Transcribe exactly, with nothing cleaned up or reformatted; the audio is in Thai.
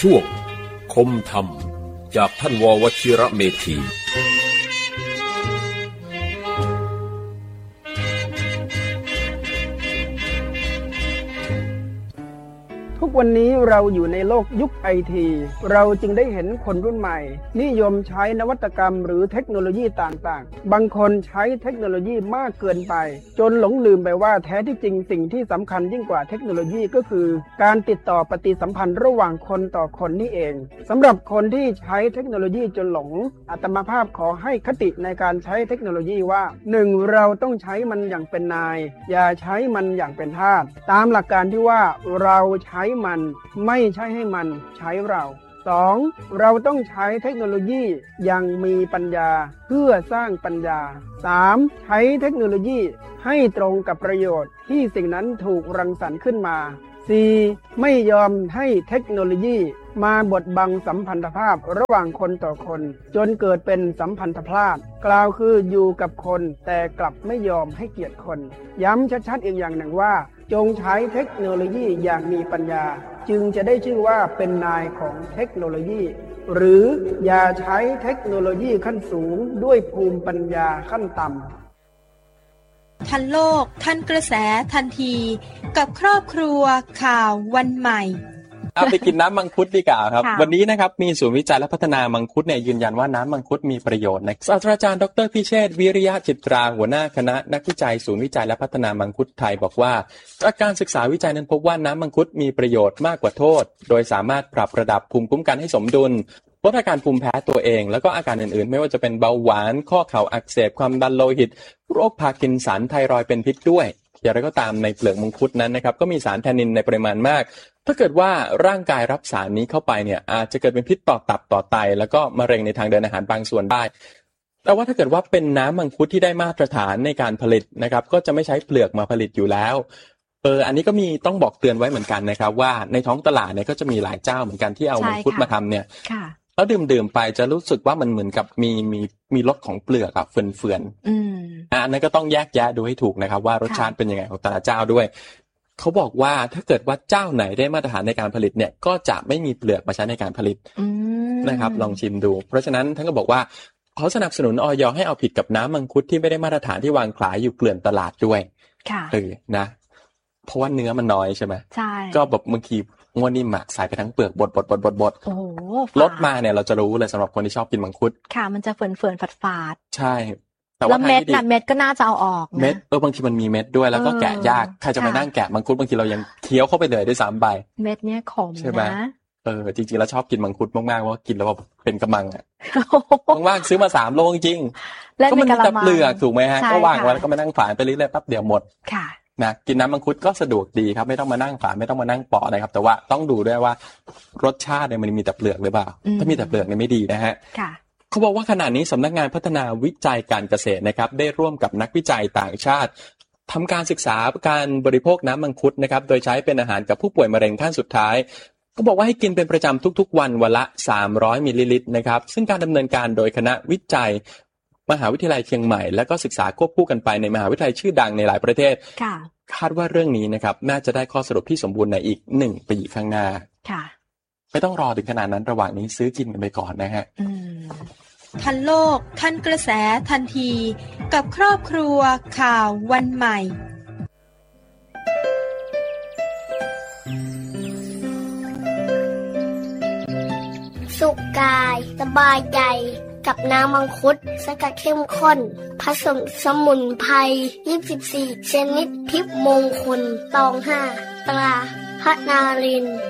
ช่วงคมธรรมจากท่านววชิระเมธีทุกวันนี้เราอยู่ในโลกยุคไอทีเราจึงได้เห็นคนรุ่นใหม่นิยมใช้นวัตกรรมหรือเทคโนโลยีต่างๆบางคนใช้เทคโนโลยีมากเกินไปจนหลงลืมไปว่าแท้ที่จริงสิ่งที่สำคัญยิ่งกว่าเทคโนโลยีก็คือการติดต่อปฏิสัมพันธ์ระหว่างคนต่อคนนี่เองสำหรับคนที่ใช้เทคโนโลยีจนหลงอาตมาภาพขอให้คติในการใช้เทคโนโลยีว่า หนึ่ง เราต้องใช้มันอย่างเป็นนายอย่าใช้มันอย่างเป็นทาสตามหลักการที่ว่าเราใช้มันไม่ใช่ให้มันใช้เรา สอง เราต้องใช้เทคโนโลยีอย่างมีปัญญาเพื่อสร้างปัญญา สาม ใช้เทคโนโลยีให้ตรงกับประโยชน์ที่สิ่งนั้นถูกรังสรรค์ขึ้นมา สี่ ไม่ยอมให้เทคโนโลยีมาบดบังสัมพันธภาพระหว่างคนต่อคนจนเกิดเป็นสัมพันธพลาดกล่าวคืออยู่กับคนแต่กลับไม่ยอมให้เกียรติคนย้ำชัดๆอีกอย่างหนึ่งว่าจงใช้เทคโนโลยีอย่างมีปัญญาจึงจะได้ชื่อว่าเป็นนายของเทคโนโลยีหรืออย่าใช้เทคโนโลยีขั้นสูงด้วยภูมิปัญญาขั้นต่ำทันโลกทันกระแสทันทีกับครอบครัวข่าววันใหม่เอาไปกินน้ำมังคุดดีกว่าครับวันนี้นะครับมีศูนย์วิจัยและพัฒนามังคุดเนี่ยยืนยันว่าน้ำมังคุดมีประโยชน์นะศาสตราจารย์ดรพิเชษฐ์วิริยะจิตราหัวหน้าคณะนักวิจัยศูนย์วิจัยและพัฒนามังคุดไทยบอกว่าจากการศึกษาวิจัยนั้นพบว่าน้ำมังคุดมีประโยชน์มากกว่าโทษโดยสามารถปรับระดับภูมิคุ้มกันให้สมดุลลดอาการภูมิแพ้ตัวเองแล้วก็อาการอื่นๆไม่ว่าจะเป็นเบาหวานข้อเข่าอักเสบความดันโลหิตโรคพาร์กินสันไทรอยด์เป็นพิษด้วยอย่างไรก็ตามในเปลือกมังคุดนั้นนะครับก็มีสารแทนนินในปริมาณมากถ้าเกิดว่าร่างกายรับสารนี้เข้าไปเนี่ยอาจจะเกิดเป็นพิษต่อตับต่อไตแล้วก็มะเร็งในทางเดินอาหารบางส่วนได้แต่ว่าถ้าเกิดว่าเป็นน้ำมังคุดที่ได้มาตรฐานในการผลิตนะครับก็จะไม่ใช้เปลือกมาผลิตอยู่แล้วเอออันนี้ก็มีต้องบอกเตือนไว้เหมือนกันนะครับว่าในท้องตลาดเนี่ยก็จะมีหลายเจ้าเหมือนกันที่เอามังคุดมาทำเนี่ยแล้วดื่มๆไปจะรู้สึกว่ามันเหมือนกับมีมีมีรสของเปลือกอะเฟื่อนๆอืมอันนั้นก็ต้องแยกแยะดูให้ถูกนะครับว่ารสชาติเป็นยังไงของแต่ละเจ้าด้วยเขาบอกว่าถ้าเกิดว่าเจ้าไหนได้มาตรฐานในการผลิตเนี่ยก็จะไม่มีเปลือกมาใช้ในการผลิตนะครับลองชิมดูเพราะฉะนั้นท่านก็บอกว่าเขาสนับสนุนอย.ให้เอาผิดกับน้ำมังคุดที่ไม่ได้มาตรฐานที่วางขายอยู่เกลื่อนตลาดด้วยค่ะเออนะเพราะว่าเนื้อมันน้อยใช่ไหมใช่ก็แบบบางทีงวดนิ่มอะใส่ไปทั้งเปลือกบดบดบดบดบดโอ้โหรสมาเนี่ยเราจะรู้เลยสำหรับคนที่ชอบกินมังคุดค่ะมันจะเฟื่อนเฟื่อนฝาดฝาดใช่แต่ว่าเม็ดน่ะเม็ดก็น่าจะเอาออกนะเม็ดเออบางทีมันมีเม็ดด้วยแล้วก็แกะยากใครจะมานั่งแกะมังคุดบางทีเรายังเคี้ยวเข้าไปเลยด้วยซ้ำไปเม็ดเนี้ยขมใช่ไหมเออจริงๆแล้วชอบกินมังคุดมากๆว่ากินแล้วแบบเป็นกระมังอะว่างๆซื้อมาสามโลจริงก็มันแต่เปลือกถูกไหมฮะก็วางไว้แล้วก็มานั่งฝานไปเรื่อยๆแป๊บเดียวหมดค่ะนะกินน้ำมังคุดก็สะดวกดีครับไม่ต้องมานั่งฝานไม่ต้องมานั่งปอกนะครับแต่ว่าต้องดูด้วยว่ารสชาติเนี่ยมันมีแต่เปลือกหรือเปล่าถ้ามีแต่เปลือกเนี่ยไม่ดีนะฮะเขาบอกว่าขณะนี้สำนักงานพัฒนาวิจัยการเกษตรนะครับได้ร่วมกับนักวิจัยต่างชาติทำการศึกษาการบริโภคน้ำมังคุดนะครับโดยใช้เป็นอาหารกับผู้ป่วยมะเร็งขั้นสุดท้ายเขาบอกว่าให้กินเป็นประจำทุกๆวันวันละสามร้อยมิลลิลิตรนะครับซึ่งการดำเนินการโดยคณะวิจัยมหาวิทยาลัยเชียงใหม่และก็ศึกษาควบคู่กันไปในมหาวิทยาลัยชื่อดังในหลายประเทศคาดว่าเรื่องนี้นะครับน่าจะได้ข้อสรุปที่สมบูรณ์ในอีกหนึ่งปีข้างหน้าค่ะไม่ต้องรอถึงขนาดนั้นระหว่างนี้ซื้อกินกันไปก่อนนะฮะทันโลกทันกระแสทันทีกับครอบครัวข่าววันใหม่สุขกายสบายใจกับน้ำมังคุดสกัดเข้มข้นผสมสมุนไพรยี่สิบสี่ชนิดทิพย์มงคลตองห้าตราพระนารินทร์